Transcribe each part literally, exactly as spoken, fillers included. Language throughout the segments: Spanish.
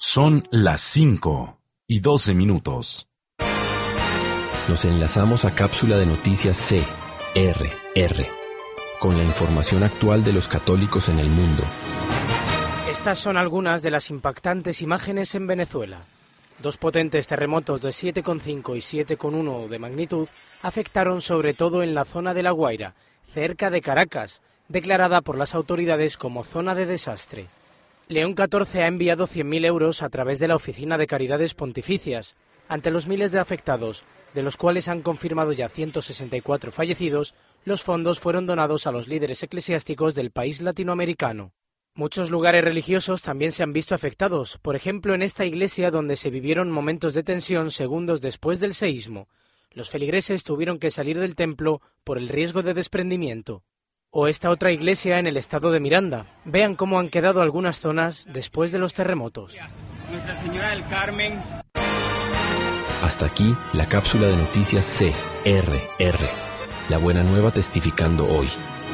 Son las cinco y doce minutos. Nos enlazamos a Cápsula de Noticias C R R con la información actual de los católicos en el mundo. Estas son algunas de las impactantes imágenes en Venezuela. Dos potentes terremotos de siete coma cinco y siete coma uno de magnitud afectaron sobre todo en la zona de La Guaira, cerca de Caracas, declarada por las autoridades como zona de desastre. León catorce ha enviado cien mil euros a través de la Oficina de Caridades Pontificias. Ante los miles de afectados, de los cuales han confirmado ya ciento sesenta y cuatro fallecidos, los fondos fueron donados a los líderes eclesiásticos del país latinoamericano. Muchos lugares religiosos también se han visto afectados, por ejemplo en esta iglesia donde se vivieron momentos de tensión segundos después del seísmo. Los feligreses tuvieron que salir del templo por el riesgo de desprendimiento. O esta otra iglesia en el estado de Miranda. Vean cómo han quedado algunas zonas después de los terremotos. Nuestra Señora del Carmen. Hasta aquí la cápsula de noticias C R R. La buena nueva testificando hoy.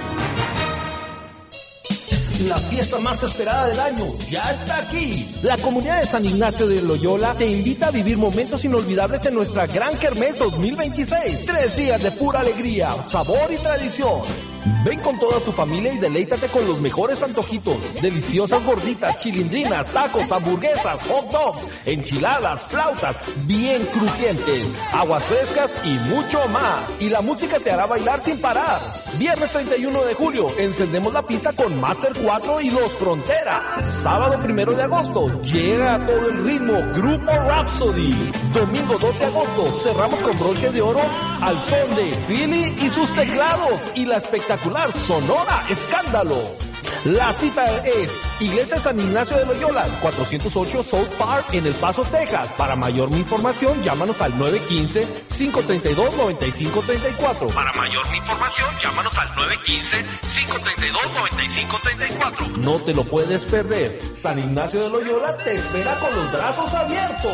La fiesta más esperada del año ya está aquí. La comunidad de San Ignacio de Loyola te invita a vivir momentos inolvidables en nuestra Gran Kermés dos mil veintiséis. Tres días de pura alegría, sabor y tradición. Ven con toda tu familia y deleítate con los mejores antojitos, deliciosas gorditas, chilindrinas, tacos, hamburguesas, hot dogs, enchiladas, flautas, bien crujientes, aguas frescas y mucho más. Y la música te hará bailar sin parar. Viernes treinta y uno de julio, encendemos la pista con Master cuatro y Los Frontera. Sábado primero de agosto, llega a todo el ritmo Grupo Rhapsody. Domingo dos de agosto, cerramos con broche de oro al son de Philly y sus teclados y la espectacular Sonora Escándalo. La cita es Iglesia San Ignacio de Loyola, cuatrocientos ocho South Park en El Paso, Texas. Para mayor información, llámanos al nueve uno cinco, cinco tres dos, nueve cinco tres cuatro. Para mayor información, llámanos al nueve uno cinco, cinco tres dos, nueve cinco tres cuatro. No te lo puedes perder. San Ignacio de Loyola te espera con los brazos abiertos.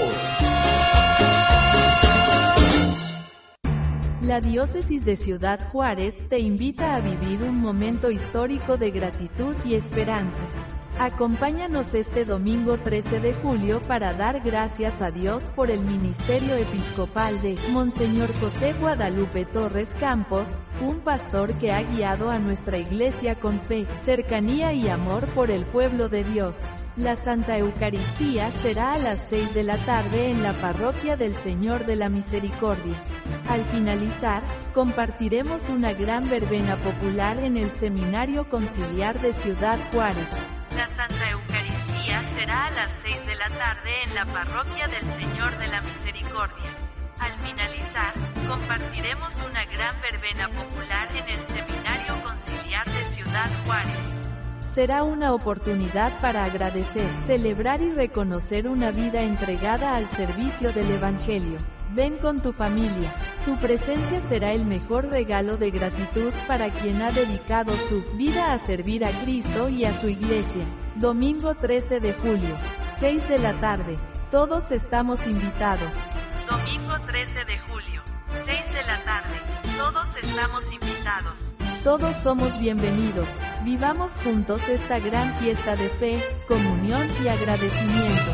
La Diócesis de Ciudad Juárez te invita a vivir un momento histórico de gratitud y esperanza. Acompáñanos este domingo trece de julio para dar gracias a Dios por el ministerio episcopal de Monseñor José Guadalupe Torres Campos, un pastor que ha guiado a nuestra iglesia con fe, cercanía y amor por el pueblo de Dios. La Santa Eucaristía será a las seis de la tarde en la Parroquia del Señor de la Misericordia. Al finalizar, compartiremos una gran verbena popular en el Seminario Conciliar de Ciudad Juárez. La Santa Eucaristía será a las seis de la tarde en la Parroquia del Señor de la Misericordia. Al finalizar, compartiremos una gran verbena popular en el Seminario Conciliar de Ciudad Juárez. Será una oportunidad para agradecer, celebrar y reconocer una vida entregada al servicio del Evangelio. Ven con tu familia. Tu presencia será el mejor regalo de gratitud para quien ha dedicado su vida a servir a Cristo y a su iglesia. Domingo trece de julio, seis de la tarde. Todos estamos invitados. Domingo trece de julio, seis de la tarde. Todos estamos invitados. Todos somos bienvenidos. Vivamos juntos esta gran fiesta de fe, comunión y agradecimiento.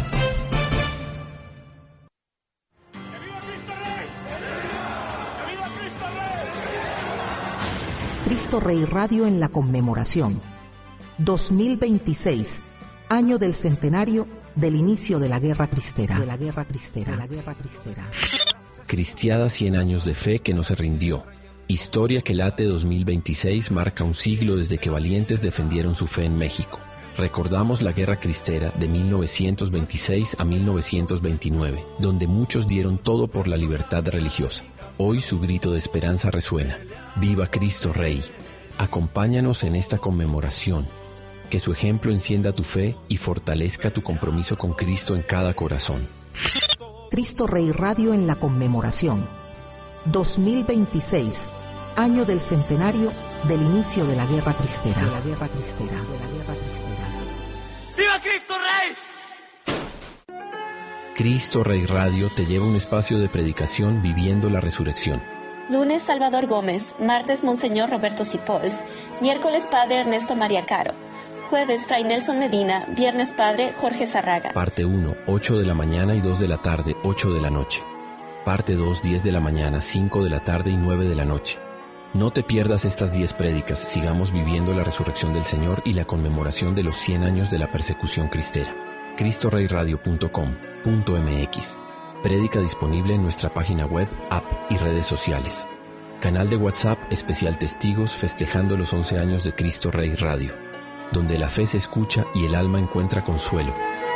Cristo Rey Radio en la conmemoración. dos mil veintiséis, año del centenario del inicio de la Guerra Cristera. De la Guerra Cristera. De la Guerra Cristera. Cristiada cien años de fe que no se rindió. Historia que late dos mil veintiséis marca un siglo desde que valientes defendieron su fe en México. Recordamos la Guerra Cristera de mil novecientos veintiséis a mil novecientos veintinueve, donde muchos dieron todo por la libertad religiosa. Hoy su grito de esperanza resuena. ¡Viva Cristo Rey! Acompáñanos en esta conmemoración. Que su ejemplo encienda tu fe y fortalezca tu compromiso con Cristo en cada corazón. Cristo Rey Radio en la conmemoración. dos mil veintiséis, año del centenario del inicio de la Guerra Cristera. De la Guerra Cristera. De la Guerra Cristera. ¡Viva Cristo Rey! Cristo Rey Radio te lleva a un espacio de predicación viviendo la resurrección. Lunes Salvador Gómez, martes Monseñor Roberto Sipols, miércoles Padre Ernesto María Caro, Jueves, Fray Nelson Medina. Viernes, Padre Jorge Zarraga. Parte uno, ocho de la mañana y dos de la tarde, ocho de la noche. Parte dos, diez de la mañana, cinco de la tarde y nueve de la noche. No te pierdas estas diez prédicas. Sigamos viviendo la resurrección del Señor y la conmemoración de los cien años de la persecución cristera. cristo rey radio punto com punto m x. Prédica disponible en nuestra página web, app y redes sociales. Canal de WhatsApp especial Testigos festejando los once años de Cristo Rey Radio, donde la fe se escucha y el alma encuentra consuelo.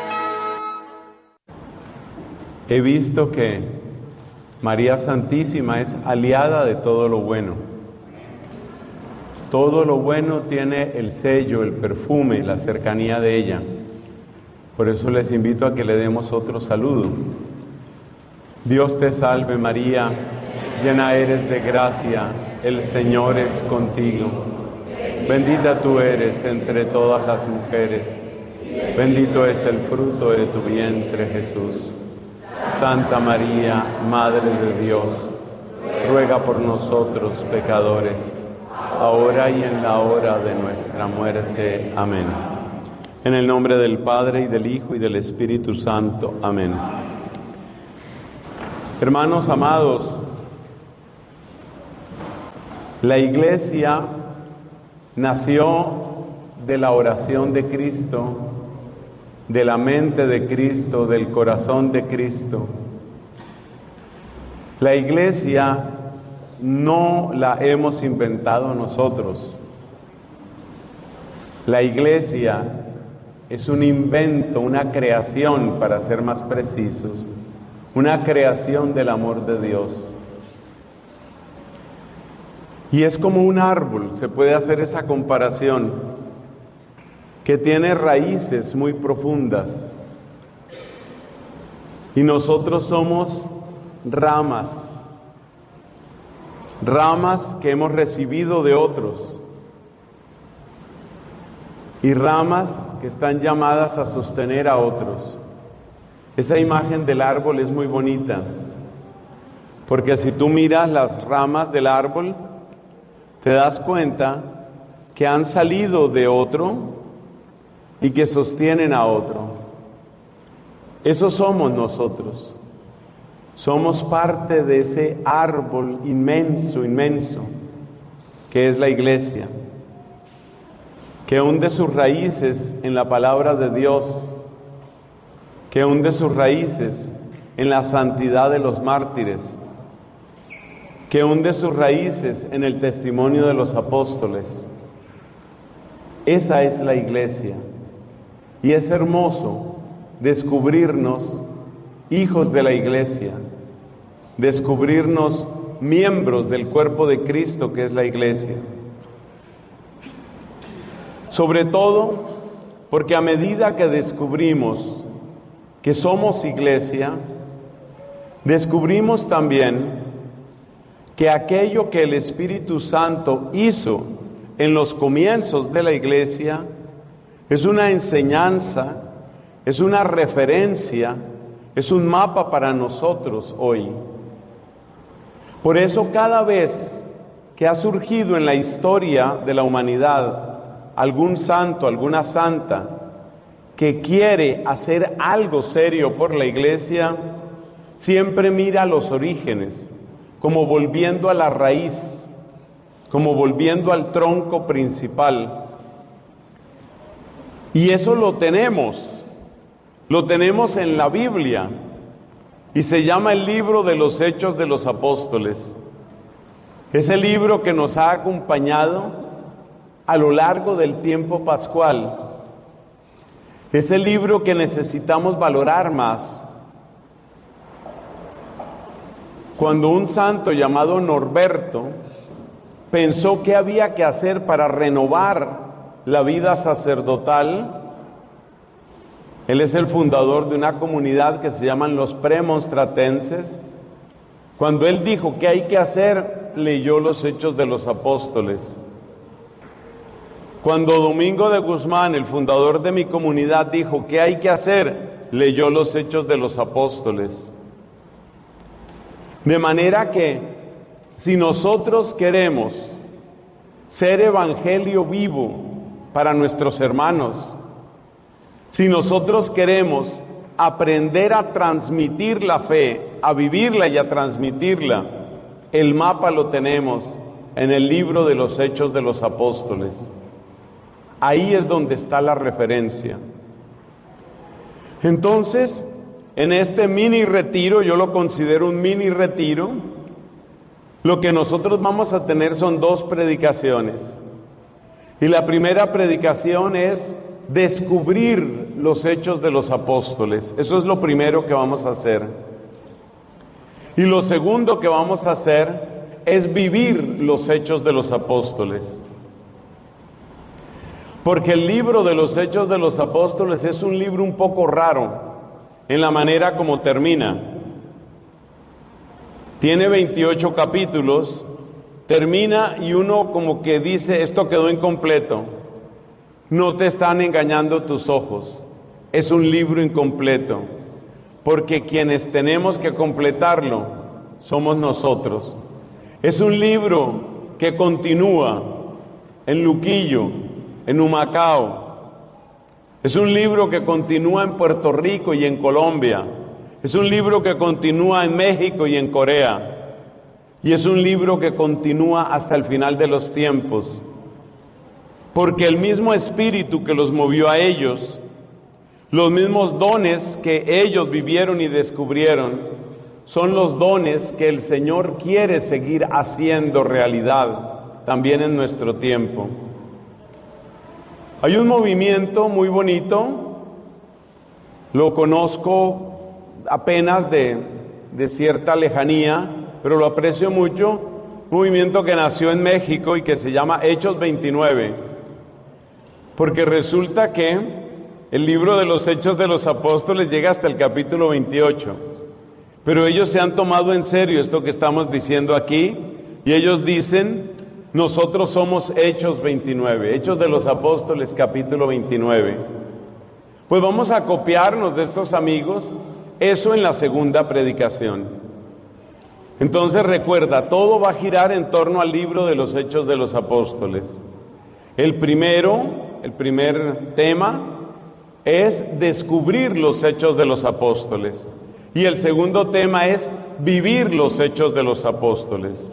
He visto que María Santísima es aliada de todo lo bueno. Todo lo bueno tiene el sello, el perfume, la cercanía de ella. Por eso les invito a que le demos otro saludo. Dios te salve María, llena eres de gracia, el Señor es contigo. Bendita tú eres entre todas las mujeres, bendito es el fruto de tu vientre Jesús. Santa María, Madre de Dios, ruega por nosotros pecadores, ahora y en la hora de nuestra muerte. Amén. En el nombre del Padre, y del Hijo, y del Espíritu Santo. Amén. Hermanos amados, la Iglesia nació de la oración de Cristo, de la mente de Cristo, del corazón de Cristo. La Iglesia no la hemos inventado nosotros. La Iglesia es un invento, una creación, para ser más precisos, una creación del amor de Dios. Y es como un árbol, se puede hacer esa comparación, que tiene raíces muy profundas. Y nosotros somos ramas, ramas que hemos recibido de otros, y ramas que están llamadas a sostener a otros. Esa imagen del árbol es muy bonita, porque si tú miras las ramas del árbol, te das cuenta que han salido de otro y que sostienen a otro. Eso somos nosotros. Somos parte de ese árbol inmenso, inmenso, que es la Iglesia, que hunde sus raíces en la palabra de Dios, que hunde sus raíces en la santidad de los mártires, que hunde sus raíces en el testimonio de los apóstoles. Esa es la Iglesia. Y es hermoso descubrirnos hijos de la Iglesia, descubrirnos miembros del cuerpo de Cristo que es la Iglesia. Sobre todo porque a medida que descubrimos que somos Iglesia, descubrimos también que aquello que el Espíritu Santo hizo en los comienzos de la Iglesia es una enseñanza, es una referencia, es un mapa para nosotros hoy. Por eso cada vez que ha surgido en la historia de la humanidad algún santo, alguna santa que quiere hacer algo serio por la Iglesia, siempre mira los orígenes, como volviendo a la raíz, como volviendo al tronco principal. Y eso lo tenemos, lo tenemos en la Biblia, y se llama el libro de los Hechos de los Apóstoles. Es el libro que nos ha acompañado a lo largo del tiempo pascual. Es el libro que necesitamos valorar más. Cuando un santo llamado Norberto pensó qué había que hacer para renovar la vida sacerdotal, él es el fundador de una comunidad que se llaman los premonstratenses. Cuando él dijo qué hay que hacer, leyó los Hechos de los Apóstoles. Cuando Domingo de Guzmán, el fundador de mi comunidad, dijo qué hay que hacer, leyó los Hechos de los Apóstoles. De manera que, si nosotros queremos ser evangelio vivo para nuestros hermanos. Si nosotros queremos aprender a transmitir la fe, a vivirla y a transmitirla, el mapa lo tenemos en el libro de los Hechos de los Apóstoles. Ahí es donde está la referencia. Entonces, en este mini retiro, yo lo considero un mini retiro, lo que nosotros vamos a tener son dos predicaciones. Y la primera predicación es descubrir los Hechos de los Apóstoles. Eso es lo primero que vamos a hacer. Y lo segundo que vamos a hacer es vivir los Hechos de los Apóstoles. Porque el libro de los Hechos de los Apóstoles es un libro un poco raro en la manera como termina. Tiene veintiocho capítulos, termina y uno como que dice, esto quedó incompleto. No te están engañando tus ojos, es un libro incompleto, porque quienes tenemos que completarlo somos nosotros. Es un libro que continúa en Luquillo, en Humacao. Es un libro que continúa en Puerto Rico y en Colombia. Es un libro que continúa en México y en Corea. Y es un libro que continúa hasta el final de los tiempos. Porque el mismo espíritu que los movió a ellos, los mismos dones que ellos vivieron y descubrieron, son los dones que el Señor quiere seguir haciendo realidad también en nuestro tiempo. Hay un movimiento muy bonito, lo conozco apenas de, de cierta lejanía, pero lo aprecio mucho, un movimiento que nació en México y que se llama Hechos veintinueve, porque resulta que el libro de los Hechos de los Apóstoles llega hasta el capítulo veintiocho, pero ellos se han tomado en serio esto que estamos diciendo aquí, y ellos dicen, nosotros somos Hechos veintinueve, Hechos de los Apóstoles capítulo veintinueve. Pues vamos a copiarnos de estos amigos, eso en la segunda predicación. Entonces recuerda, todo va a girar en torno al libro de los Hechos de los Apóstoles. El primero, el primer tema es descubrir los Hechos de los Apóstoles. Y el segundo tema es vivir los Hechos de los Apóstoles.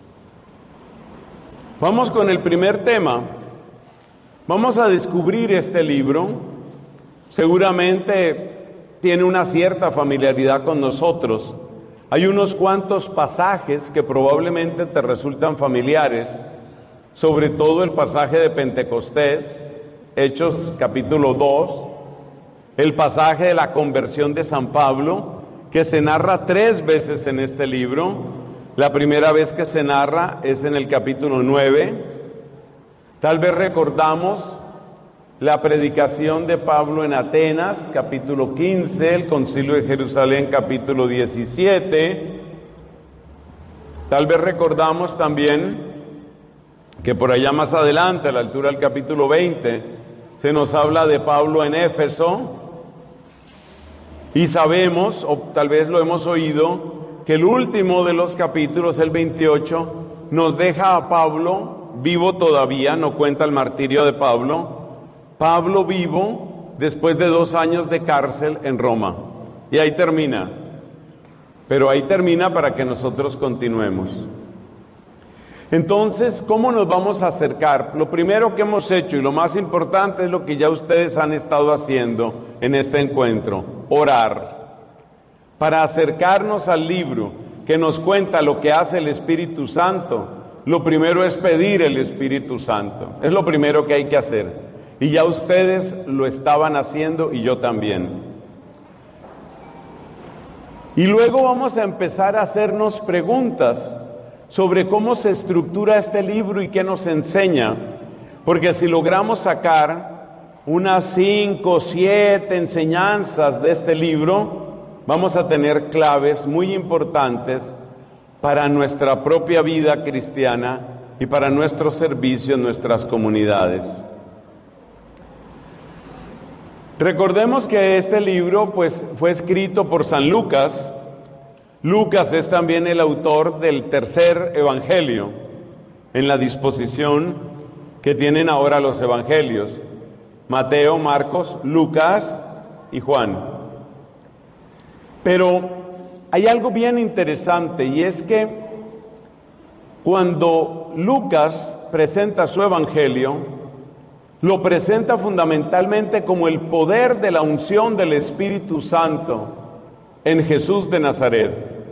Vamos con el primer tema. Vamos a descubrir este libro. Seguramente tiene una cierta familiaridad con nosotros. Hay unos cuantos pasajes que probablemente te resultan familiares, sobre todo el pasaje de Pentecostés, Hechos capítulo dos, el pasaje de la conversión de San Pablo, que se narra tres veces en este libro. La primera vez que se narra es en el capítulo nueve. Tal vez recordamos la predicación de Pablo en Atenas, capítulo quince, el Concilio de Jerusalén, capítulo diecisiete. Tal vez recordamos también que por allá más adelante, a la altura del capítulo veinte, se nos habla de Pablo en Éfeso. Y sabemos, o tal vez lo hemos oído, que el último de los capítulos, el veintiocho, nos deja a Pablo vivo todavía, no cuenta el martirio de Pablo, Pablo vivo después de dos años de cárcel en Roma. Y ahí termina, pero ahí termina para que nosotros continuemos. Entonces, ¿cómo nos vamos a acercar? Lo primero que hemos hecho y lo más importante es lo que ya ustedes han estado haciendo en este encuentro, orar. Para acercarnos al libro que nos cuenta lo que hace el Espíritu Santo, lo primero es pedir el Espíritu Santo. Es lo primero que hay que hacer. Y ya ustedes lo estaban haciendo y yo también. Y luego vamos a empezar a hacernos preguntas sobre cómo se estructura este libro y qué nos enseña. Porque si logramos sacar unas cinco, siete enseñanzas de este libro, vamos a tener claves muy importantes para nuestra propia vida cristiana y para nuestro servicio en nuestras comunidades. Recordemos que este libro pues, fue escrito por San Lucas. Lucas es también el autor del tercer evangelio en la disposición que tienen ahora los evangelios: Mateo, Marcos, Lucas y Juan. Pero hay algo bien interesante, y es que cuando Lucas presenta su evangelio, lo presenta fundamentalmente como el poder de la unción del Espíritu Santo en Jesús de Nazaret.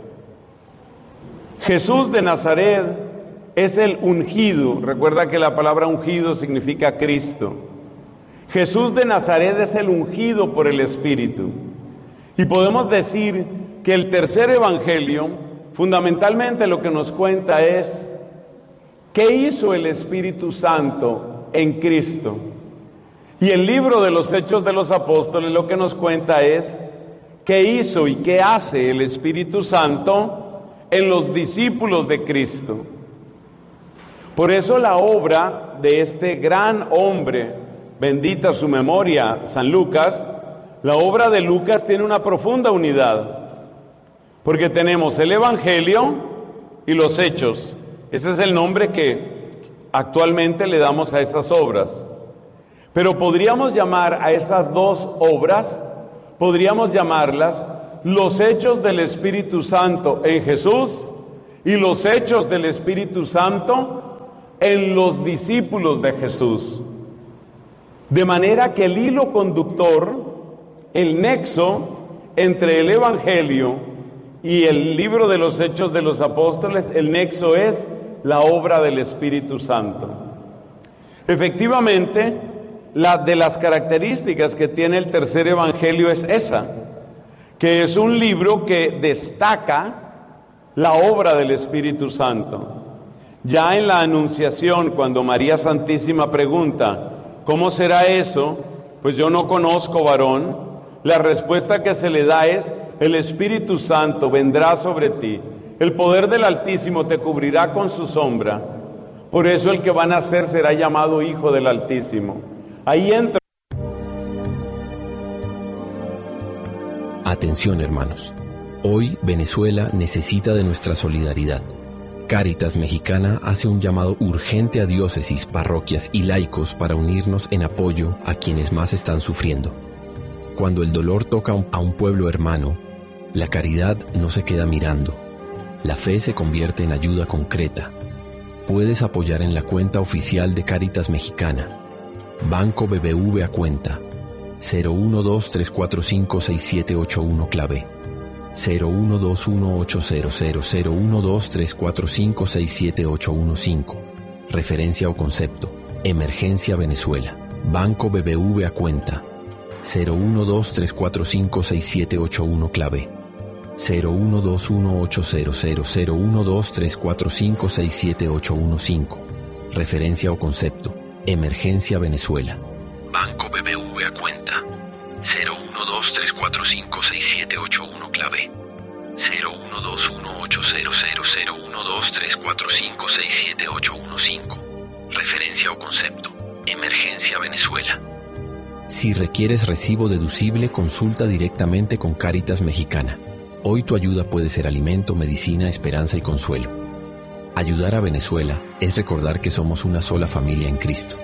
Jesús de Nazaret es el ungido. Recuerda que la palabra ungido significa Cristo. Jesús de Nazaret es el ungido por el Espíritu. Y podemos decir que el tercer evangelio, fundamentalmente lo que nos cuenta es qué hizo el Espíritu Santo en Cristo. Y el libro de los Hechos de los Apóstoles lo que nos cuenta es qué hizo y qué hace el Espíritu Santo en los discípulos de Cristo. Por eso la obra de este gran hombre, bendita su memoria, San Lucas, la obra de Lucas tiene una profunda unidad, porque tenemos el Evangelio y los Hechos. Ese es el nombre que actualmente le damos a esas obras. Pero podríamos llamar a esas dos obras, podríamos llamarlas los hechos del Espíritu Santo en Jesús y los hechos del Espíritu Santo en los discípulos de Jesús. De manera que el hilo conductor, el nexo entre el Evangelio y el libro de los Hechos de los Apóstoles, el nexo es la obra del Espíritu Santo. Efectivamente, la de las características que tiene el tercer evangelio es esa, que es un libro que destaca la obra del Espíritu Santo. Ya en la Anunciación, cuando María Santísima pregunta, ¿cómo será eso? Pues yo no conozco varón. La respuesta que se le da es, el Espíritu Santo vendrá sobre ti. El poder del Altísimo te cubrirá con su sombra. Por eso el que va a nacer será llamado Hijo del Altísimo. Ahí entra. Atención, hermanos. Hoy Venezuela necesita de nuestra solidaridad. Cáritas Mexicana hace un llamado urgente a diócesis, parroquias y laicos para unirnos en apoyo a quienes más están sufriendo. Cuando el dolor toca a un pueblo hermano, la caridad no se queda mirando. La fe se convierte en ayuda concreta. Puedes apoyar en la cuenta oficial de Cáritas Mexicana. Banco B B V a cuenta cero uno dos tres cuatro cinco seis siete ocho uno clave cero uno dos uno ocho cero cero cero uno dos tres cuatro cinco seis siete ocho uno cinco. Referencia o concepto: Emergencia Venezuela. Banco B B V a cuenta cero uno dos tres cuatro cinco seis siete ocho uno clave cero uno dos uno ocho cero cero cero uno dos tres cuatro cinco seis siete ocho uno cinco. Referencia o concepto: Emergencia Venezuela. Banco B B V a cuenta cero uno dos tres cuatro cinco seis siete ocho uno clave cero uno dos uno ocho cero cero cero uno dos tres cuatro cinco seis siete ocho uno cinco. Referencia o concepto: Emergencia Venezuela. Si requieres recibo deducible, consulta directamente con Cáritas Mexicana. Hoy tu ayuda puede ser alimento, medicina, esperanza y consuelo. Ayudar a Venezuela es recordar que somos una sola familia en Cristo.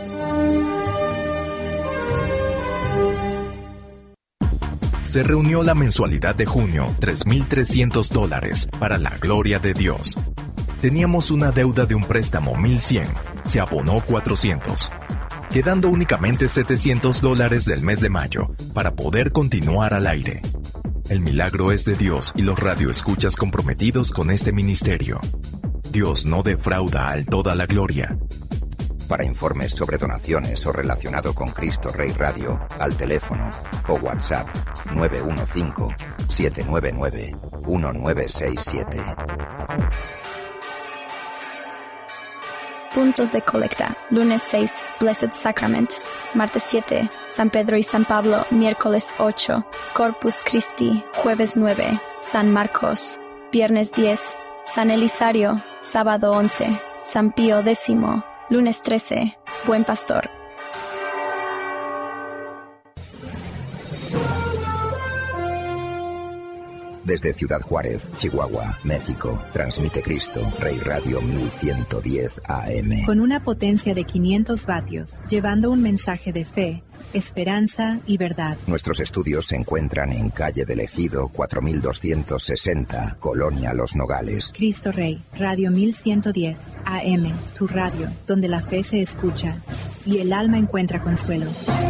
Se reunió la mensualidad de junio, tres mil trescientos dólares, para la gloria de Dios. Teníamos una deuda de un préstamo mil cien, se abonó cuatrocientos, quedando únicamente setecientos dólares del mes de mayo para poder continuar al aire. El milagro es de Dios y los radioescuchas comprometidos con este ministerio. Dios no defrauda al toda la gloria. Para informes sobre donaciones o relacionado con Cristo Rey Radio, al teléfono o WhatsApp nueve uno cinco, siete nueve nueve, uno nueve seis siete. Puntos de colecta. Lunes seis, Blessed Sacrament. Martes siete, San Pedro y San Pablo. Miércoles ocho, Corpus Christi. Jueves nueve, San Marcos. Viernes diez, San Elisario. Sábado once, San Pío X. Lunes trece, Buen Pastor. Desde Ciudad Juárez, Chihuahua, México, transmite Cristo Rey Radio mil ciento diez A M. Con una potencia de quinientos vatios, llevando un mensaje de fe, esperanza y verdad. Nuestros estudios se encuentran en calle del Ejido cuatro mil doscientos sesenta, Colonia Los Nogales. Cristo Rey, Radio mil ciento diez A M, tu radio, donde la fe se escucha y el alma encuentra consuelo.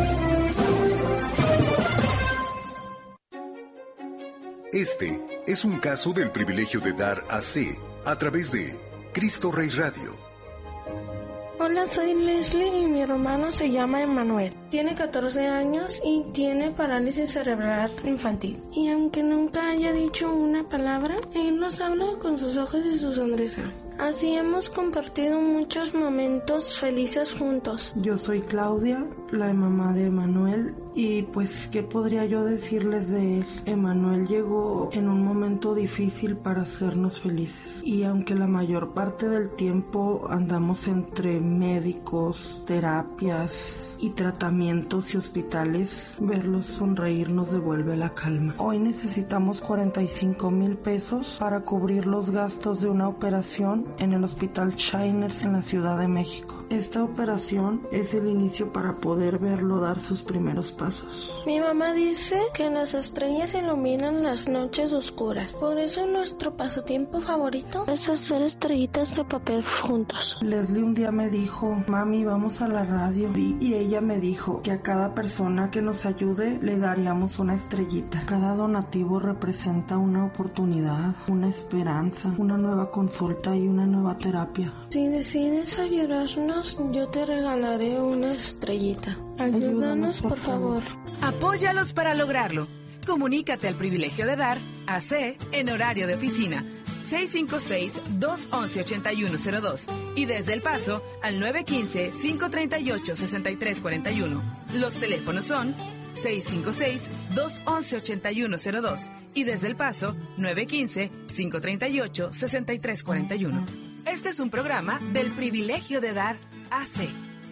Este es un caso del privilegio de dar a C a través de Cristo Rey Radio. Hola, soy Leslie y mi hermano se llama Emanuel. Tiene catorce años y tiene parálisis cerebral infantil. Y aunque nunca haya dicho una palabra, él nos habla con sus ojos y su sonrisa. Así hemos compartido muchos momentos felices juntos. Yo soy Claudia, la mamá de Emanuel, y pues, ¿qué podría yo decirles de él? Emanuel llegó en un momento difícil para hacernos felices. Y aunque la mayor parte del tiempo andamos entre médicos, terapias y tratamientos y hospitales, verlos sonreír nos devuelve la calma. Hoy necesitamos cuarenta y cinco mil pesos para cubrir los gastos de una operación en el Hospital Shiners en la Ciudad de México. Esta operación es el inicio para poder verlo dar sus primeros pasos. Mi mamá dice que las estrellas iluminan las noches oscuras. Por eso nuestro pasatiempo favorito es hacer estrellitas de papel juntos. Leslie un día me dijo, mami, vamos a la radio. Y, y ella me dijo que a cada persona que nos ayude le daríamos una estrellita. Cada donativo representa una oportunidad, una esperanza, una nueva consulta y una nueva terapia. Si decides ayudarnos, yo te regalaré una estrellita. Ayúdanos, Ayúdanos por favor. Apóyalos para lograrlo. Comunícate al privilegio de dar a C en horario de oficina seis cinco seis, dos once, ochenta y uno cero dos y desde El Paso al nueve uno cinco, cinco tres ocho, seis tres cuatro uno. Los teléfonos son seis cinco seis, dos once, ochenta y uno cero dos y desde El Paso nueve uno cinco, cinco tres ocho, seis tres cuatro uno. Este es un programa del privilegio de dar A C.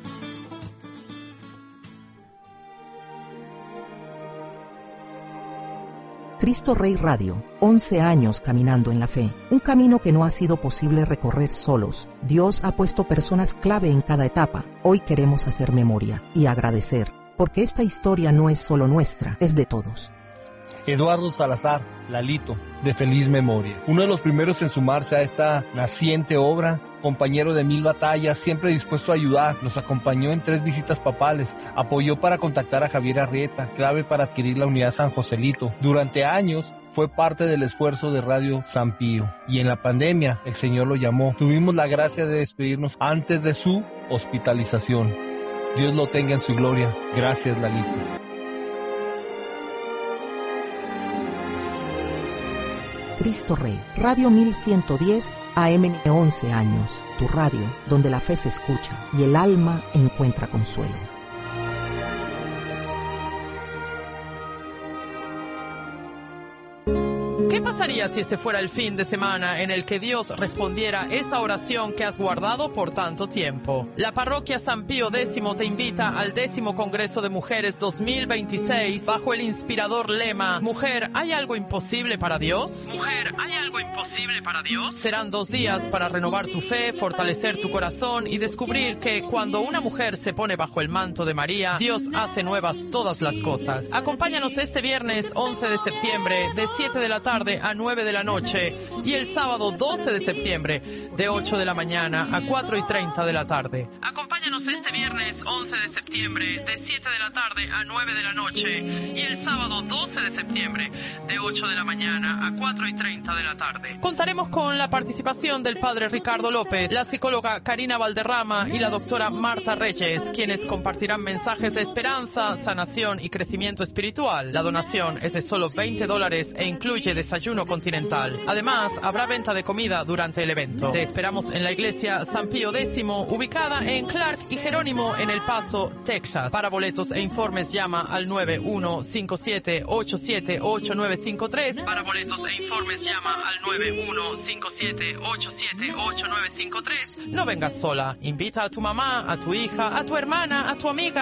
Cristo Rey Radio, once años caminando en la fe, un camino que no ha sido posible recorrer solos. Dios ha puesto personas clave en cada etapa. Hoy queremos hacer memoria y agradecer, porque esta historia no es solo nuestra, es de todos. Eduardo Salazar, Lalito, de feliz memoria. Uno de los primeros en sumarse a esta naciente obra, compañero de mil batallas, siempre dispuesto a ayudar, nos acompañó en tres visitas papales, apoyó para contactar a Javier Arrieta, clave para adquirir la unidad San Joselito. Durante años fue parte del esfuerzo de Radio San Pío y en la pandemia el Señor lo llamó. Tuvimos la gracia de despedirnos antes de su hospitalización. Dios lo tenga en su gloria. Gracias, Lalito. Cristo Rey, Radio mil ciento diez A M, once años, tu radio, donde la fe se escucha y el alma encuentra consuelo. ¿Qué pasaría si este fuera el fin de semana en el que Dios respondiera esa oración que has guardado por tanto tiempo? La parroquia San Pío X te invita al décimo Congreso de Mujeres dos mil veintiséis bajo el inspirador lema Mujer, ¿hay algo imposible para Dios? Mujer, ¿hay algo imposible para Dios? Serán dos días para renovar tu fe, fortalecer tu corazón y descubrir que cuando una mujer se pone bajo el manto de María, Dios hace nuevas todas las cosas. Acompáñanos este viernes once de septiembre de siete de la tarde a nueve de la noche y el sábado doce de septiembre de ocho de la mañana a cuatro y treinta de la tarde. Acompáñanos este viernes once de septiembre de siete de la tarde a nueve de la noche y el sábado doce de septiembre de ocho de la mañana a cuatro y treinta de la tarde. Contaremos con la participación del padre Ricardo López, la psicóloga Karina Valderrama y la doctora Marta Reyes, quienes compartirán mensajes de esperanza, sanación y crecimiento espiritual. La donación es de solo veinte dólares e incluye desayuno continental. Además, habrá venta de comida durante el evento. Te esperamos en la iglesia San Pío X, ubicada en Clark y Jerónimo en El Paso, Texas. Para boletos e informes llama al nueve uno cinco siete, ocho siete ocho nueve cinco tres. Para boletos e informes llama al nueve uno cinco siete, ocho siete ocho nueve cinco tres. No vengas sola. Invita a tu mamá, a tu hija, a tu hermana, a tu amiga.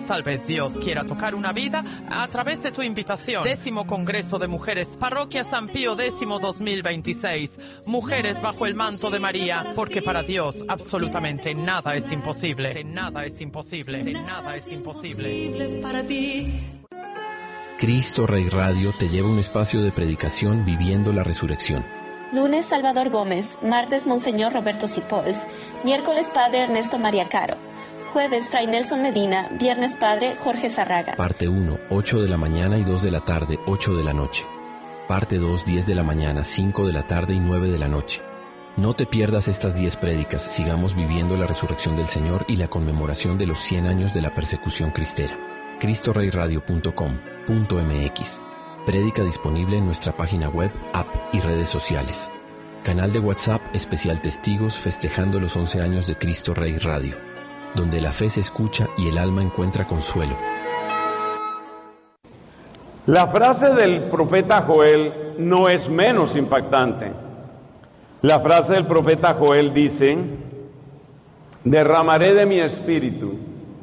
Tal vez Dios quiera tocar una vida a través de tu invitación. Décimo Congreso de Mujeres, Parroquia San Pío X dos mil veintiséis. Mujeres bajo el manto de María, porque para Dios absolutamente nada es imposible. Nada es imposible. Nada es imposible. Para ti. Cristo Rey Radio te lleva a un espacio de predicación viviendo la resurrección. Lunes Salvador Gómez, martes Monseñor Roberto Sipols, miércoles Padre Ernesto María Caro, jueves Fray Nelson Medina, viernes Padre Jorge Zarraga. Parte uno, ocho de la mañana y dos de la tarde, ocho de la noche. Parte dos, diez de la mañana, cinco de la tarde y nueve de la noche. No te pierdas estas diez prédicas, sigamos viviendo la resurrección del Señor y la conmemoración de los cien años de la persecución cristera. cristo rey radio punto com punto m x. Prédica disponible en nuestra página web, app y redes sociales. Canal de WhatsApp especial Testigos festejando los once años de Cristo Rey Radio, donde la fe se escucha y el alma encuentra consuelo. La frase del profeta Joel no es menos impactante. La frase del profeta Joel dice: derramaré de mi espíritu.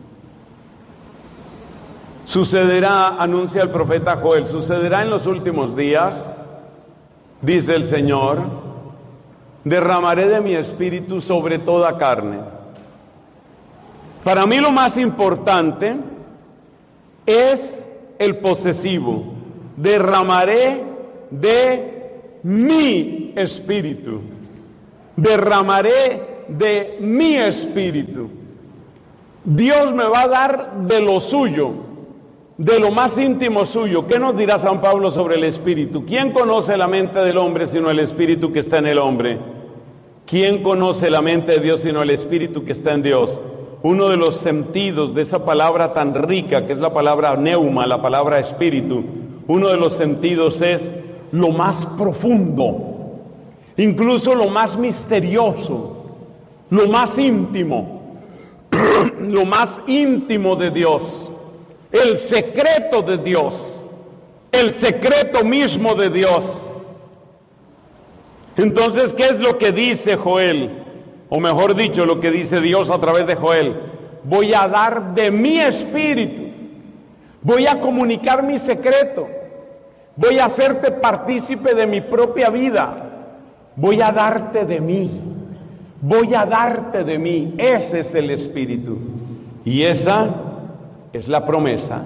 Sucederá, anuncia el profeta Joel, sucederá en los últimos días, dice el Señor, derramaré de mi espíritu sobre toda carne. Para mí lo más importante es el posesivo, derramaré de mi espíritu, derramaré de mi espíritu. Dios me va a dar de lo suyo, de lo más íntimo suyo. ¿Qué nos dirá San Pablo sobre el espíritu? ¿Quién conoce la mente del hombre sino el espíritu que está en el hombre? ¿Quién conoce la mente de Dios sino el espíritu que está en Dios? Uno de los sentidos de esa palabra tan rica que es la palabra neuma, la palabra espíritu, uno de los sentidos es lo más profundo, incluso lo más misterioso, lo más íntimo, lo más íntimo de Dios. El secreto de Dios, el secreto mismo de Dios. Entonces, ¿qué es lo que dice Joel? O mejor dicho, lo que dice Dios a través de Joel. Voy a dar de mi espíritu, voy a comunicar mi secreto, voy a hacerte partícipe de mi propia vida, voy a darte de mí, voy a darte de mí. Ese es el espíritu. Y esa es la promesa.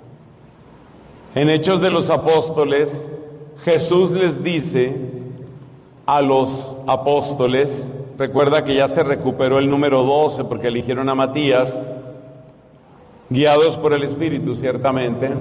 En Hechos de los Apóstoles, Jesús les dice a los apóstoles, recuerda que ya se recuperó el número doce porque eligieron a Matías, guiados por el Espíritu ciertamente,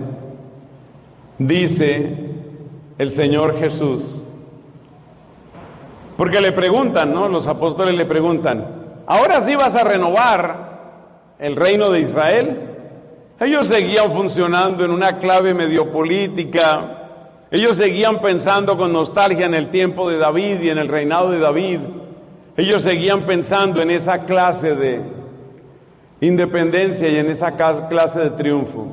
dice el Señor Jesús, porque le preguntan, ¿no? Los apóstoles le preguntan, ¿ahora sí vas a renovar el reino de Israel? Ellos seguían funcionando en una clave medio política, ellos seguían pensando con nostalgia en el tiempo de David y en el reinado de David, ellos seguían pensando en esa clase de independencia y en esa clase de triunfo.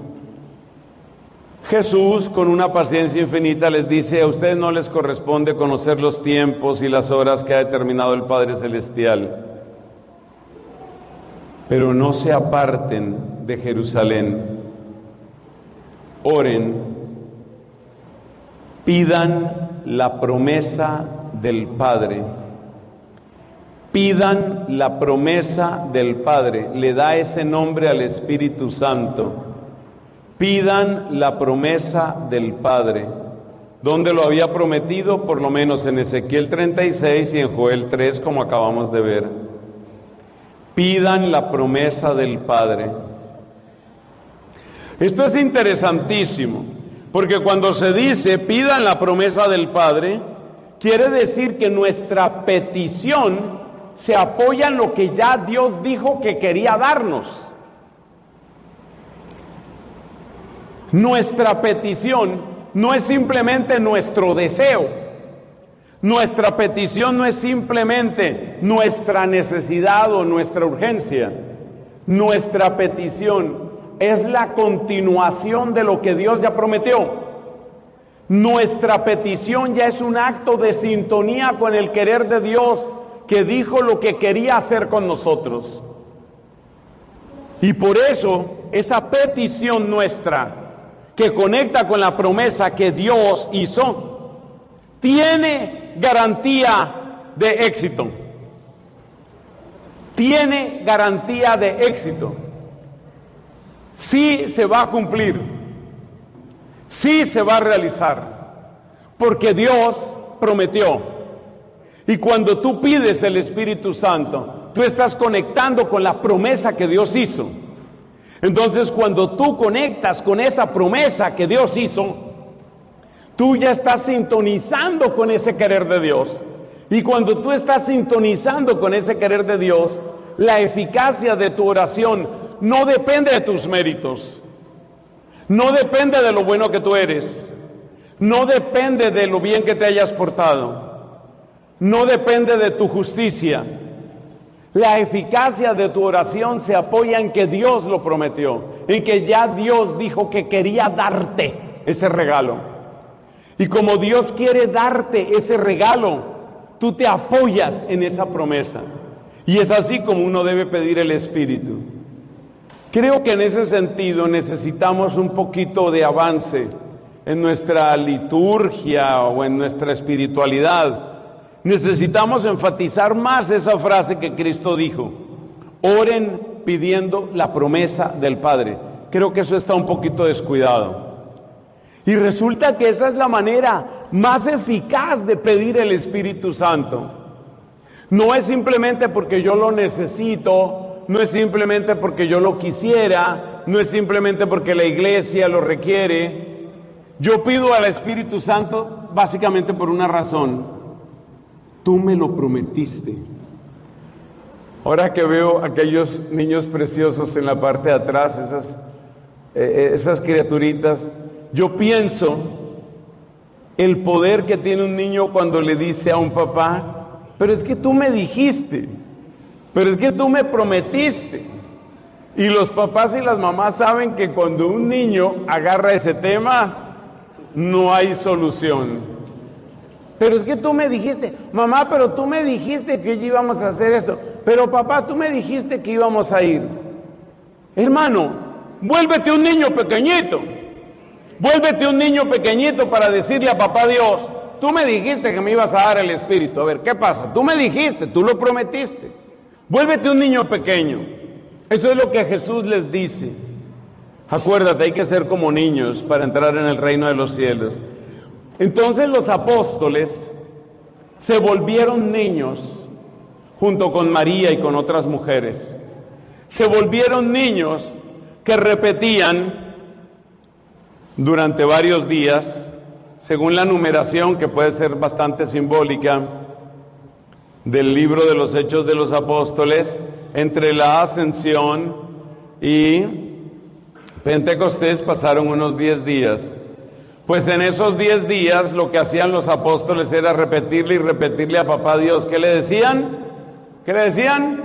Jesús, con una paciencia infinita, les dice: a ustedes no les corresponde conocer los tiempos y las horas que ha determinado el Padre Celestial, pero no se aparten de Jerusalén, oren, pidan la promesa del Padre, pidan la promesa del Padre, le da ese nombre al Espíritu Santo, pidan la promesa del Padre. ¿Dónde lo había prometido? Por lo menos en Ezequiel treinta y seis y en Joel tres, como acabamos de ver. Pidan la promesa del Padre. Esto es interesantísimo, porque cuando se dice pidan la promesa del Padre, quiere decir que nuestra petición se apoya en lo que ya Dios dijo que quería darnos. Nuestra petición no es simplemente nuestro deseo, nuestra petición no es simplemente nuestra necesidad o nuestra urgencia, nuestra petición es la continuación de lo que Dios ya prometió. Nuestra petición ya es un acto de sintonía con el querer de Dios, que dijo lo que quería hacer con nosotros. Y por eso esa petición nuestra que conecta con la promesa que Dios hizo, tiene garantía de éxito. Tiene garantía de éxito. Sí se va a cumplir. Sí se va a realizar. Porque Dios prometió. Y cuando tú pides el Espíritu Santo, tú estás conectando con la promesa que Dios hizo. Entonces, cuando tú conectas con esa promesa que Dios hizo, tú ya estás sintonizando con ese querer de Dios. Y cuando tú estás sintonizando con ese querer de Dios, la eficacia de tu oración no depende de tus méritos, no depende de lo bueno que tú eres, no depende de lo bien que te hayas portado, no depende de tu justicia. La eficacia de tu oración se apoya en que Dios lo prometió, en que ya Dios dijo que quería darte ese regalo. Y como Dios quiere darte ese regalo, tú te apoyas en esa promesa. Y es así como uno debe pedir el Espíritu. Creo que en ese sentido necesitamos un poquito de avance en nuestra liturgia o en nuestra espiritualidad. Necesitamos enfatizar más esa frase que Cristo dijo: oren pidiendo la promesa del Padre. Creo que eso está un poquito descuidado. Y resulta que esa es la manera más eficaz de pedir el Espíritu Santo. No es simplemente porque yo lo necesito, no es simplemente porque yo lo quisiera, no es simplemente porque la iglesia lo requiere. Yo pido al Espíritu Santo básicamente por una razón: tú me lo prometiste. Ahora que veo aquellos niños preciosos en la parte de atrás, esas, eh, esas criaturitas, yo pienso el poder que tiene un niño cuando le dice a un papá: pero es que tú me dijiste, pero es que tú me prometiste. Y los papás y las mamás saben que cuando un niño agarra ese tema, no hay solución. Pero es que tú me dijiste, mamá, pero tú me dijiste que íbamos a hacer esto, pero papá, tú me dijiste que íbamos a ir. Hermano, vuélvete un niño pequeñito, vuélvete un niño pequeñito para decirle a papá Dios: tú me dijiste que me ibas a dar el Espíritu. A ver, ¿qué pasa? Tú me dijiste, tú lo prometiste. Vuélvete un niño pequeño. Eso es lo que Jesús les dice. Acuérdate, hay que ser como niños para entrar en el reino de los cielos. Entonces los apóstoles se volvieron niños junto con María y con otras mujeres. Se volvieron niños que repetían durante varios días, según la numeración que puede ser bastante simbólica del libro de los Hechos de los Apóstoles, entre la Ascensión y Pentecostés pasaron unos diez días. Pues en esos diez días lo que hacían los apóstoles era repetirle y repetirle a papá Dios. ¿Qué le decían? ¿Qué le decían?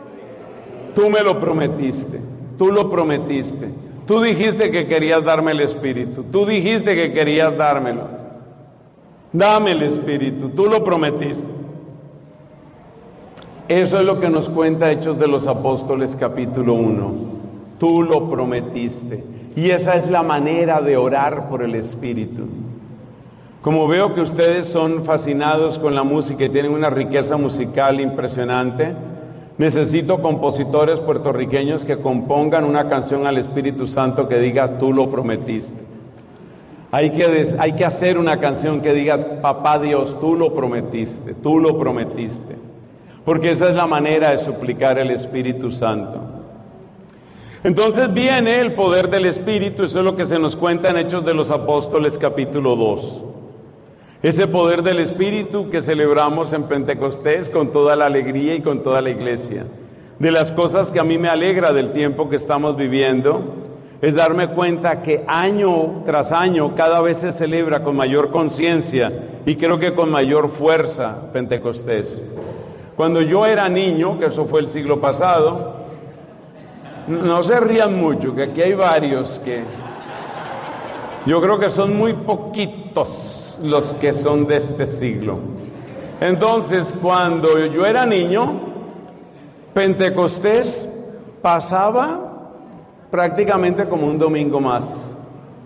Tú me lo prometiste, tú lo prometiste. Tú dijiste que querías darme el Espíritu, tú dijiste que querías dármelo. Dame el Espíritu, tú lo prometiste. Eso es lo que nos cuenta Hechos de los Apóstoles capítulo uno. Tú lo prometiste. Y esa es la manera de orar por el Espíritu. Como veo que ustedes son fascinados con la música y tienen una riqueza musical impresionante, necesito compositores puertorriqueños que compongan una canción al Espíritu Santo que diga: tú lo prometiste. Hay que, hay que hacer una canción que diga: papá Dios, tú lo prometiste, tú lo prometiste. Porque esa es la manera de suplicar el Espíritu Santo. Entonces viene el poder del Espíritu, eso es lo que se nos cuenta en Hechos de los Apóstoles capítulo dos. Ese poder del Espíritu que celebramos en Pentecostés con toda la alegría y con toda la iglesia. De las cosas que a mí me alegra del tiempo que estamos viviendo, es darme cuenta que año tras año cada vez se celebra con mayor conciencia y creo que con mayor fuerza Pentecostés. Cuando yo era niño, que eso fue el siglo pasado, no se rían mucho, que aquí hay varios que... Yo creo que son muy poquitos los que son de este siglo. Entonces, cuando yo era niño, Pentecostés pasaba prácticamente como un domingo más.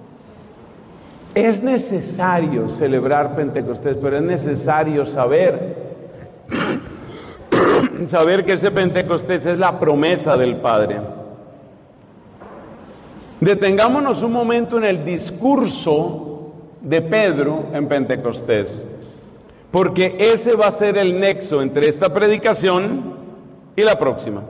Es necesario celebrar Pentecostés, pero es necesario saber, saber que ese Pentecostés es la promesa del Padre. Detengámonos un momento en el discurso de Pedro en Pentecostés, porque ese va a ser el nexo entre esta predicación y la próxima.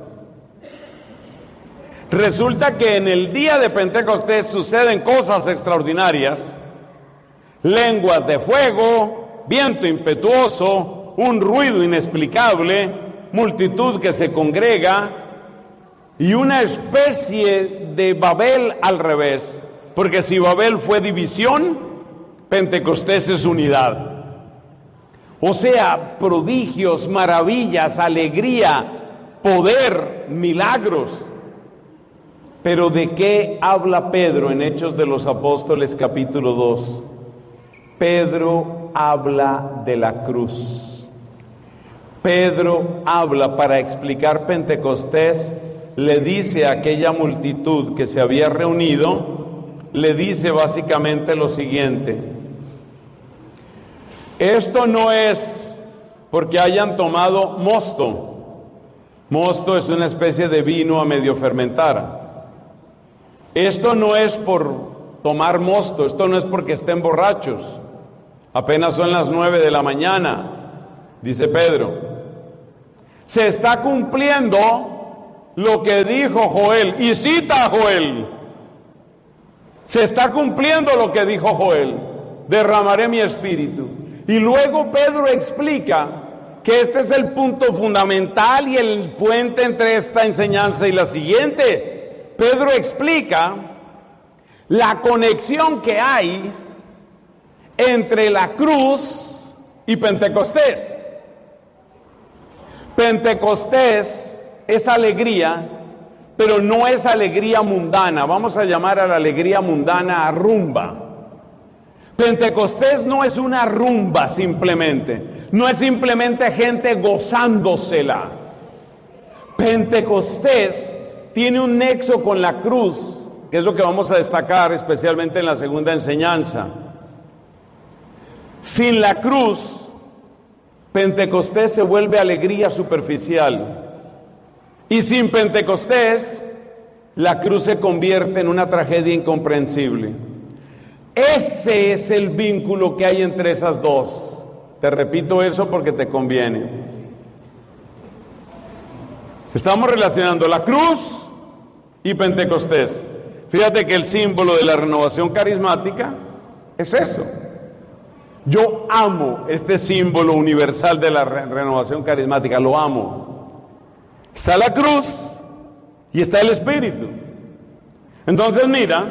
Resulta que en el día de Pentecostés suceden cosas extraordinarias: lenguas de fuego, viento impetuoso, un ruido inexplicable, multitud que se congrega y una especie de Babel al revés, porque si Babel fue división, Pentecostés es unidad. O sea, prodigios, maravillas, alegría, poder, milagros. Pero ¿de qué habla Pedro en Hechos de los Apóstoles capítulo dos? Pedro habla de la cruz. Pedro habla, para explicar Pentecostés, le dice a aquella multitud que se había reunido, le dice básicamente lo siguiente: esto no es porque hayan tomado mosto. Mosto es una especie de vino a medio fermentar. Esto no es por tomar mosto, esto no es porque estén borrachos. Apenas son las nueve de la mañana, dice Pedro. Se está cumpliendo lo que dijo Joel, y cita a Joel. Se está cumpliendo lo que dijo Joel: derramaré mi espíritu. Y luego Pedro explica que este es el punto fundamental y el puente entre esta enseñanza y la siguiente. Pedro explica la conexión que hay entre la cruz y Pentecostés. Pentecostés es alegría, pero no es alegría mundana. Vamos a llamar a la alegría mundana rumba. Pentecostés no es una rumba simplemente, no es simplemente gente gozándosela. Pentecostés tiene un nexo con la cruz, que es lo que vamos a destacar especialmente en la segunda enseñanza. Sin la cruz, Pentecostés se vuelve alegría superficial. Y sin Pentecostés, la cruz se convierte en una tragedia incomprensible. Ese es el vínculo que hay entre esas dos. Te repito eso porque te conviene. Estamos relacionando la cruz y Pentecostés. Fíjate que el símbolo de la renovación carismática es eso. Yo amo este símbolo universal de la re- renovación carismática, lo amo. Está la cruz y está el Espíritu. Entonces mira,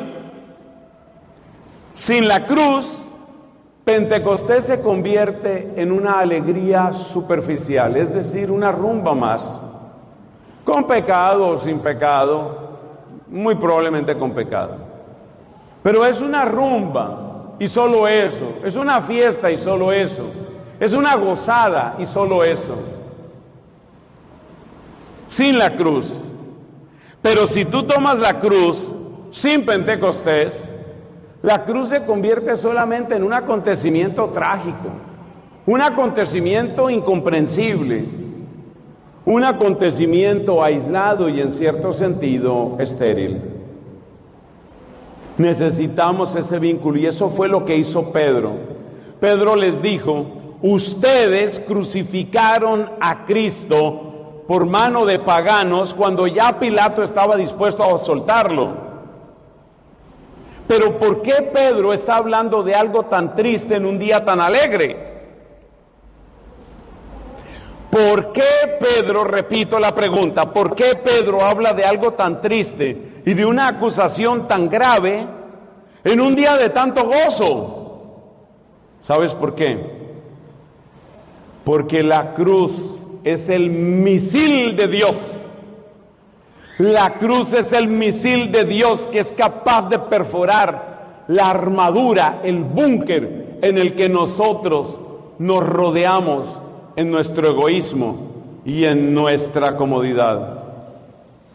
sin la cruz, Pentecostés se convierte en una alegría superficial, es decir, una rumba más, con pecado o sin pecado, muy probablemente con pecado. Pero es una rumba y solo eso, es una fiesta y solo eso, es una gozada y solo eso. Sin la cruz. Pero si tú tomas la cruz sin Pentecostés, la cruz se convierte solamente en un acontecimiento trágico, un acontecimiento incomprensible, un acontecimiento aislado y en cierto sentido estéril. Necesitamos ese vínculo y eso fue lo que hizo Pedro. Pedro les dijo: ustedes crucificaron a Cristo por mano de paganos cuando ya Pilato estaba dispuesto a soltarlo. Pero ¿por qué Pedro está hablando de algo tan triste en un día tan alegre? ¿Por qué Pedro, repito la pregunta, por qué Pedro habla de algo tan triste y de una acusación tan grave en un día de tanto gozo? ¿Sabes por qué? Porque la cruz es el misil de Dios. La cruz es el misil de Dios que es capaz de perforar la armadura, el búnker en el que nosotros nos rodeamos en nuestro egoísmo y en nuestra comodidad.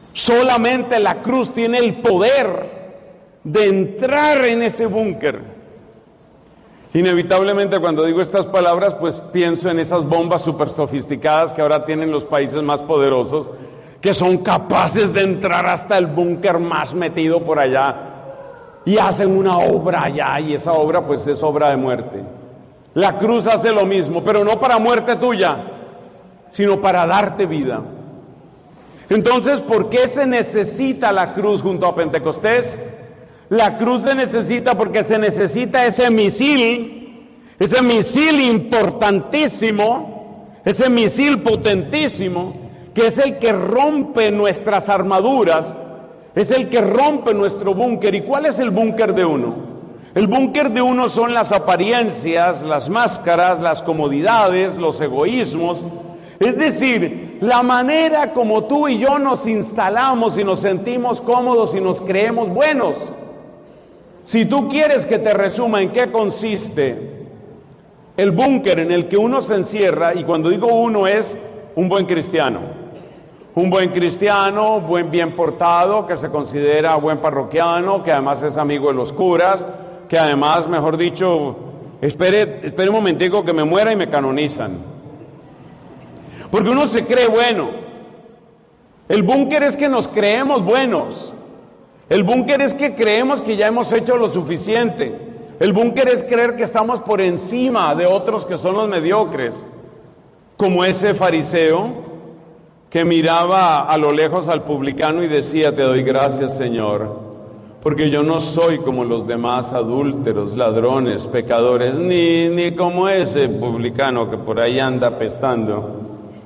Solamente la cruz tiene el poder de entrar en ese búnker. Inevitablemente cuando digo estas palabras, pues pienso en esas bombas súper sofisticadas que ahora tienen los países más poderosos, que son capaces de entrar hasta el búnker más metido por allá y hacen una obra allá, y esa obra pues es obra de muerte. La cruz hace lo mismo, pero no para muerte tuya, sino para darte vida. Entonces, ¿por qué se necesita la cruz junto a Pentecostés? La cruz se necesita porque se necesita ese misil, ese misil importantísimo, ese misil potentísimo, que es el que rompe nuestras armaduras, es el que rompe nuestro búnker. ¿Y cuál es el búnker de uno? El búnker de uno son las apariencias, las máscaras, las comodidades, los egoísmos. Es decir, la manera como tú y yo nos instalamos y nos sentimos cómodos y nos creemos buenos. Si tú quieres que te resuma en qué consiste el búnker en el que uno se encierra, y cuando digo uno es un buen cristiano, un buen cristiano, buen bien portado, que se considera buen parroquiano, que además es amigo de los curas, que además, mejor dicho, espere, espere un momentico que me muera y me canonizan. Porque uno se cree bueno. El búnker es que nos creemos buenos. El búnker es que creemos que ya hemos hecho lo suficiente. El búnker es creer que estamos por encima de otros que son los mediocres. Como ese fariseo que miraba a lo lejos al publicano y decía: te doy gracias, Señor, porque yo no soy como los demás adúlteros, ladrones, pecadores, ni, ni como ese publicano que por ahí anda pestando.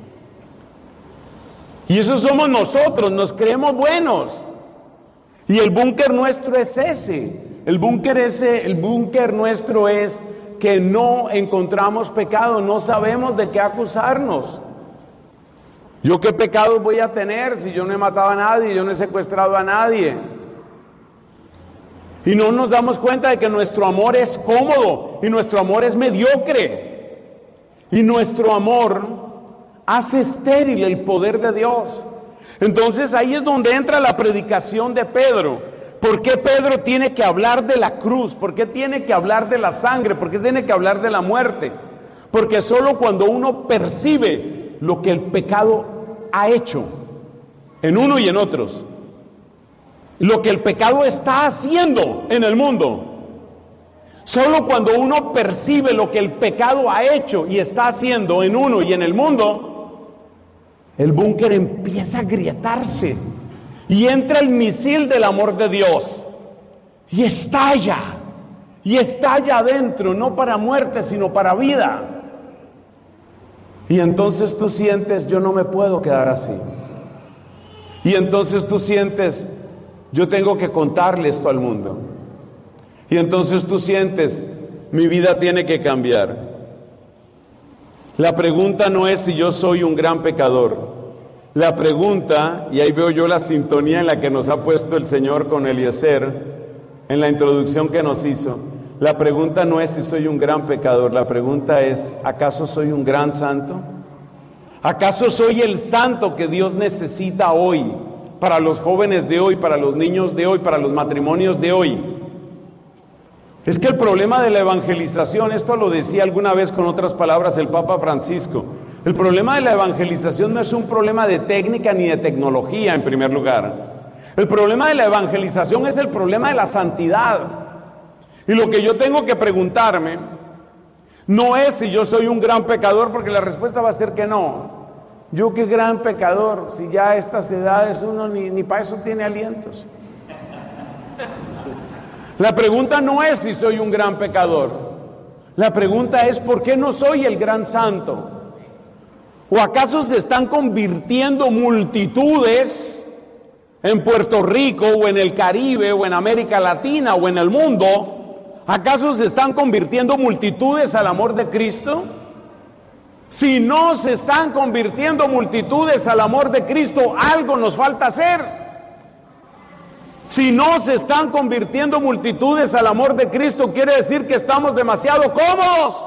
Y eso somos nosotros, nos creemos buenos. Y el búnker nuestro es ese. El búnker ese, el búnker nuestro es que no encontramos pecado, no sabemos de qué acusarnos. ¿Yo qué pecados voy a tener si yo no he matado a nadie, yo no he secuestrado a nadie? Y no nos damos cuenta de que nuestro amor es cómodo y nuestro amor es mediocre. Y nuestro amor hace estéril el poder de Dios. Entonces ahí es donde entra la predicación de Pedro. ¿Por qué Pedro tiene que hablar de la cruz? ¿Por qué tiene que hablar de la sangre? ¿Por qué tiene que hablar de la muerte? Porque solo cuando uno percibe lo que el pecado ha hecho en uno y en otros, lo que el pecado está haciendo en el mundo, solo cuando uno percibe lo que el pecado ha hecho y está haciendo en uno y en el mundo, el búnker empieza a agrietarse y entra el misil del amor de Dios y estalla, y estalla adentro, no para muerte sino para vida. Y entonces tú sientes: yo no me puedo quedar así. Y entonces tú sientes: yo tengo que contarle esto al mundo. Y entonces tú sientes: mi vida tiene que cambiar. La pregunta no es si yo soy un gran pecador. La pregunta, y ahí veo yo la sintonía en la que nos ha puesto el Señor con Eliezer, en la introducción que nos hizo. La pregunta no es si soy un gran pecador, la pregunta es: ¿acaso soy un gran santo? ¿Acaso soy el santo que Dios necesita hoy, para los jóvenes de hoy, para los niños de hoy, para los matrimonios de hoy? Es que el problema de la evangelización, esto lo decía alguna vez con otras palabras el Papa Francisco, el problema de la evangelización no es un problema de técnica ni de tecnología en primer lugar. El problema de la evangelización es el problema de la santidad. Y lo que yo tengo que preguntarme no es si yo soy un gran pecador, porque la respuesta va a ser que no. Yo qué gran pecador, si ya a estas edades uno ni, ni para eso tiene alientos. La pregunta no es si soy un gran pecador. La pregunta es: ¿por qué no soy el gran santo? ¿O acaso se están convirtiendo multitudes en Puerto Rico o en el Caribe o en América Latina o en el mundo? ¿Acaso se están convirtiendo multitudes al amor de Cristo? Si no se están convirtiendo multitudes al amor de Cristo, algo nos falta hacer. Si no se están convirtiendo multitudes al amor de Cristo, quiere decir que estamos demasiado cómodos.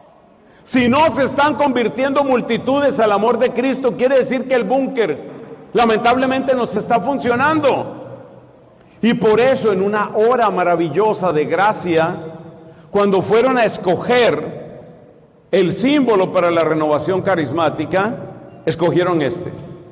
Si no se están convirtiendo multitudes al amor de Cristo, quiere decir que el búnker Lamentablemente nos está funcionando. Y por eso en una hora maravillosa de gracia, cuando fueron a escoger el símbolo para la renovación carismática, escogieron este.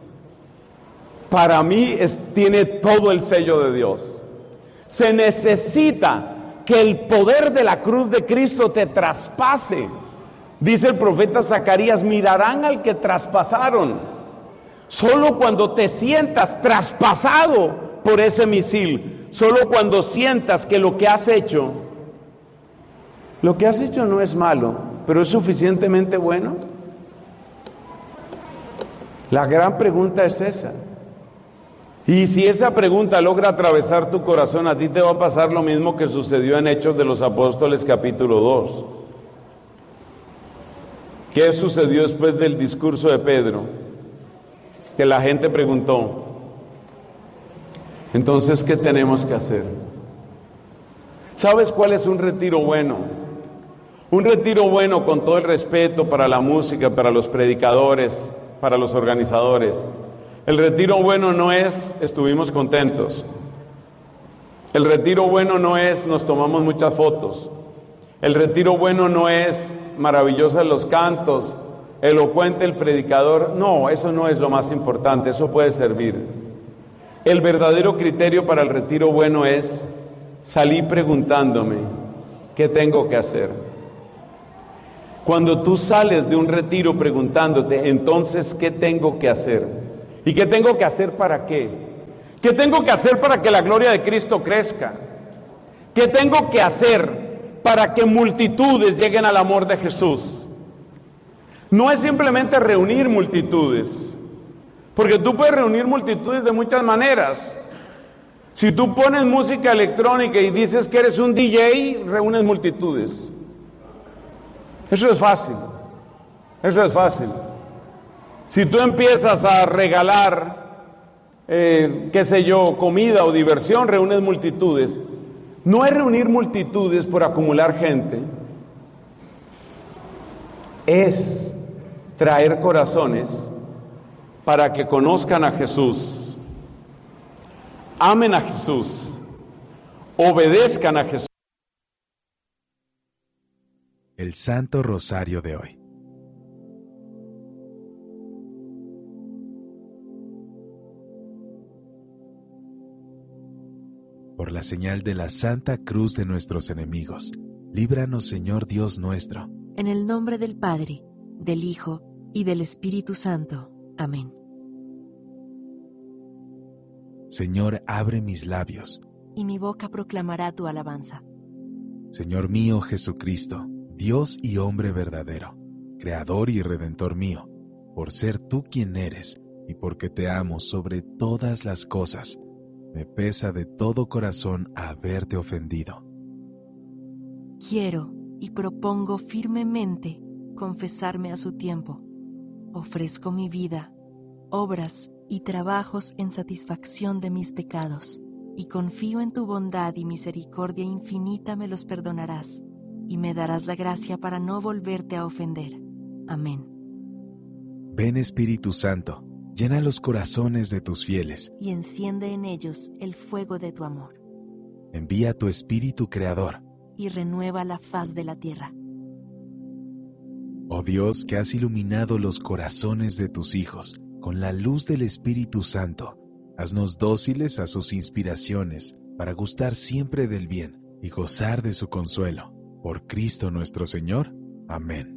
Para mí es, tiene todo el sello de Dios. Se necesita que el poder de la cruz de Cristo te traspase. Dice el profeta Zacarías, mirarán al que traspasaron. Solo cuando te sientas traspasado por ese misil, solo cuando sientas que lo que has hecho, lo que has hecho no es malo, pero es suficientemente bueno. La gran pregunta es esa. Y si esa pregunta logra atravesar tu corazón, a ti te va a pasar lo mismo que sucedió en Hechos de los Apóstoles capítulo dos. ¿Qué sucedió después del discurso de Pedro? Que la gente preguntó, entonces, ¿qué tenemos que hacer? ¿Sabes cuál es un retiro bueno? Un retiro bueno, con todo el respeto para la música, para los predicadores, para los organizadores. El retiro bueno no es, estuvimos contentos. El retiro bueno no es, nos tomamos muchas fotos. El retiro bueno no es, maravillosos los cantos, elocuente el predicador. No, eso no es lo más importante, eso puede servir. El verdadero criterio para el retiro bueno es, salí preguntándome, ¿qué tengo que hacer? Cuando tú sales de un retiro preguntándote, entonces, ¿qué tengo que hacer? ¿Y qué tengo que hacer para qué? ¿Qué tengo que hacer para que la gloria de Cristo crezca? ¿Qué tengo que hacer para que multitudes lleguen al amor de Jesús? No es simplemente reunir multitudes, porque tú puedes reunir multitudes de muchas maneras. Si tú pones música electrónica y dices que eres un D J, reúnes multitudes. Eso es fácil, eso es fácil. Si tú empiezas a regalar, eh, qué sé yo, comida o diversión, reúnes multitudes. No es reunir multitudes por acumular gente, es traer corazones para que conozcan a Jesús, amen a Jesús, obedezcan a Jesús. El Santo Rosario de hoy. Por la señal de la Santa Cruz de nuestros enemigos, líbranos, Señor Dios nuestro. En el nombre del Padre, del Hijo y del Espíritu Santo. Amén. Señor, abre mis labios, y mi boca proclamará tu alabanza. Señor mío Jesucristo, Dios y hombre verdadero, Creador y Redentor mío, por ser tú quien eres y porque te amo sobre todas las cosas, me pesa de todo corazón haberte ofendido. Quiero y propongo firmemente confesarme a su tiempo. Ofrezco mi vida, obras y trabajos en satisfacción de mis pecados, y confío en tu bondad y misericordia infinita me los perdonarás, y me darás la gracia para no volverte a ofender. Amén. Ven Espíritu Santo, llena los corazones de tus fieles, y enciende en ellos el fuego de tu amor. Envía tu Espíritu Creador, y renueva la faz de la tierra. Oh Dios, que has iluminado los corazones de tus hijos con la luz del Espíritu Santo, haznos dóciles a sus inspiraciones para gustar siempre del bien y gozar de su consuelo. Por Cristo nuestro Señor. Amén.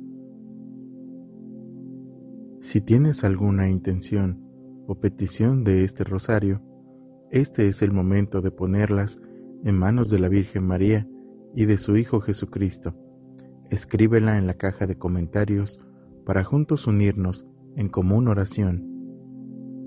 Si tienes alguna intención o petición de este rosario, este es el momento de ponerlas en manos de la Virgen María y de su Hijo Jesucristo. Escríbela en la caja de comentarios para juntos unirnos en común oración